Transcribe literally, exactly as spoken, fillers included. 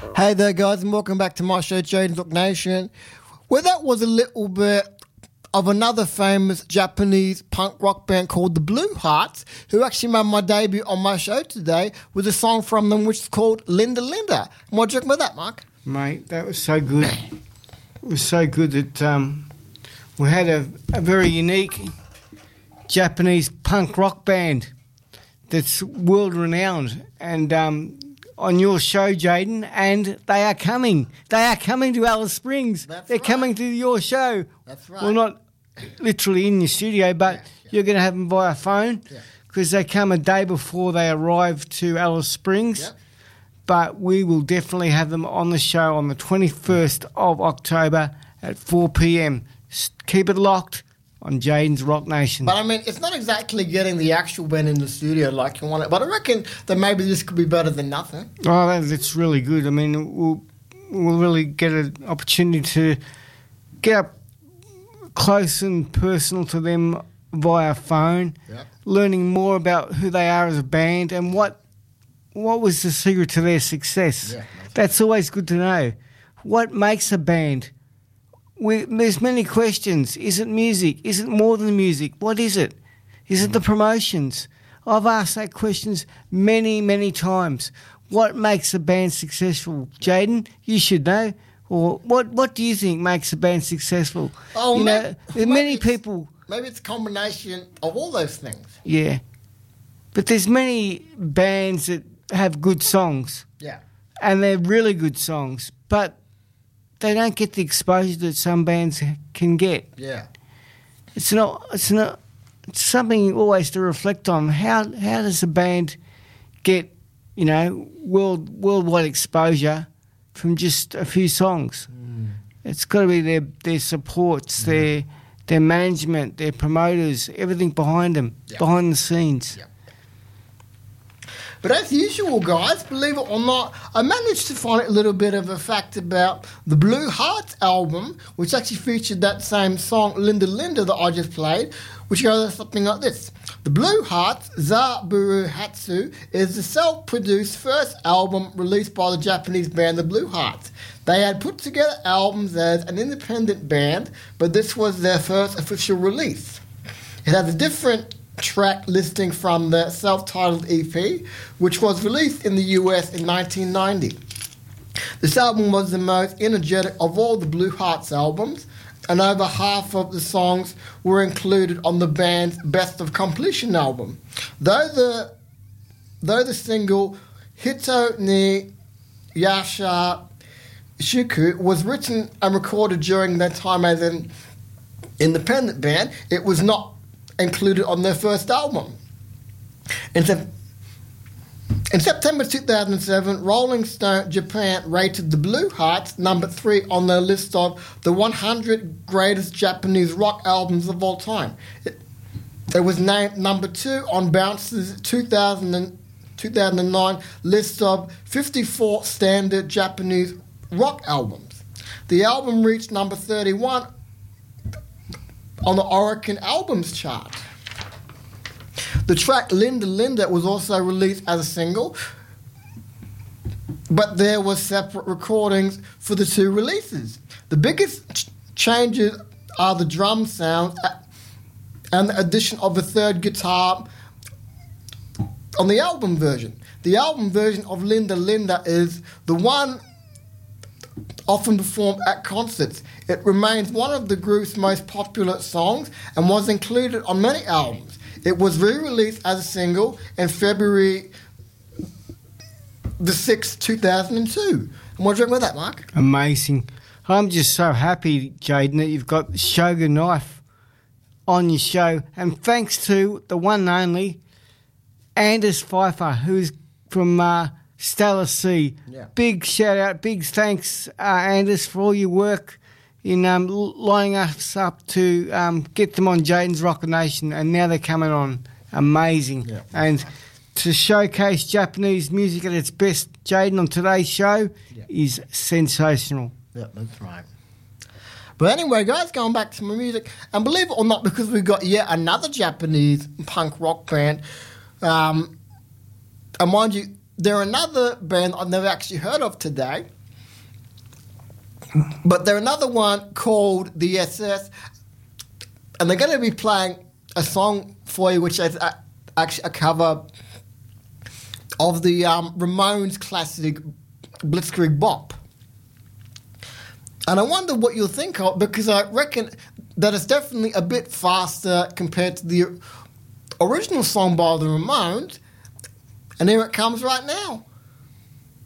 Hey there, guys, and welcome back to my show, Jaden's Rock Nation. Well, that was a little bit of another famous Japanese punk rock band called the Blue Hearts, who actually made my debut on my show today with a song from them which is called Linda Linda. What do you reckon about that, Mark? Mate, that was so good. It was so good that um, we had a, a very unique Japanese punk rock band that's world-renowned. And um, on your show, Jaden, and they are coming. They are coming to Alice Springs. That's They're right. coming to your show. That's right. Well, not literally in your studio, but Yeah, yeah. you're going to have them via phone Yeah. because they come a day before they arrive to Alice Springs. Yep. But we will definitely have them on the show on the twenty-first of October at four p.m. S- Keep it locked on Jaden's Rock Nation. But I mean, it's not exactly getting the actual band in the studio like you want it, but I reckon that maybe this could be better than nothing. Oh, that, that's really good. I mean, we'll, we'll really get an opportunity to get up close and personal to them via phone, Yep. learning more about who they are as a band and what what was the secret to their success. Yeah, that's That's always good to know. What makes a band? We, there's many questions. Is it music? Is it more than music? What is it? Is it the promotions? I've asked that questions many, many times. What makes a band successful? Jaden, you should know. Or what, what do you think makes a band successful? Oh, you may- know, there are maybe many it's- people... Maybe it's a combination of all those things. Yeah. But there's many bands that have good songs, Yeah. and they're really good songs, but they don't get the exposure that some bands can get. Yeah. It's not. It's not. It's something always to reflect on. How how does a band get, you know, world worldwide exposure from just a few songs? Mm. It's got to be their their supports, their their management, their promoters, everything behind them, Yeah. behind the scenes. Yeah. But as usual, guys, believe it or not, I managed to find a little bit of a fact about the Blue Hearts album, which actually featured that same song, Linda Linda, that I just played, which goes something like this. The Blue Hearts, Zaburu Hatsu, is the self-produced first album released by the Japanese band The Blue Hearts. They had put together albums as an independent band, but this was their first official release. It has a different track listing from the self-titled E P, which was released in the U S in nineteen ninety. This album was the most energetic of all the Blue Hearts albums, and over half of the songs were included on the band's Best of Completion album. Though the though the single Hito ni Yasha Shuku was written and recorded during their time as an independent band, it was not included on their first album. In, sep- in September two thousand seven, Rolling Stone Japan rated the Blue Hearts number three on their list of the one hundred greatest Japanese rock albums of all time. It, it was named number two on Bounce's two thousand two thousand nine list of fifty-four standard Japanese rock albums. The album reached number thirty-one on the Oricon Albums chart. The track Linda Linda was also released as a single, but there were separate recordings for the two releases. The biggest ch- changes are the drum sound and the addition of a third guitar on the album version. The album version of Linda Linda is the one often performed at concerts. It remains one of the group's most popular songs and was included on many albums. It was re-released as a single in February the sixth, two thousand two. And what do you reckon about that, Mark? Amazing. I'm just so happy, Jaden, that you've got Shogun Knife on your show. And thanks to the one and only Anders Pfeiffer, who's from uh, Stellar Sea. Yeah. Big shout out, big thanks, uh, Anders, for all your work in um, lining us up to um, get them on Jaden's Rock Nation, and now they're coming on. Amazing. Yeah. And to showcase Japanese music at its best, Jaden, on today's show Yeah. is sensational. Yeah, that's right. But anyway, guys, going back to my music, and believe it or not, because we've got yet another Japanese punk rock band, um, and mind you, they're another band I've never actually heard of today, but they're another one called the S S, and they're going to be playing a song for you, which is actually a cover of the um, Ramones classic Blitzkrieg Bop. And I wonder what you'll think of, because I reckon that it's definitely a bit faster compared to the original song by the Ramones. And here it comes right now.